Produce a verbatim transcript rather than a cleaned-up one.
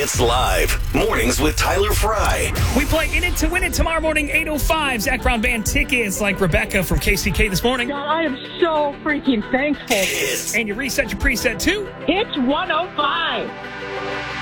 It's live. Mornings with Tyler Fry. We play In It to Win It tomorrow morning, eight oh five. Zach Brown Band tickets like Rebecca from K C K this morning. God, I am so freaking thankful. It's And you reset your preset too. It's one oh five.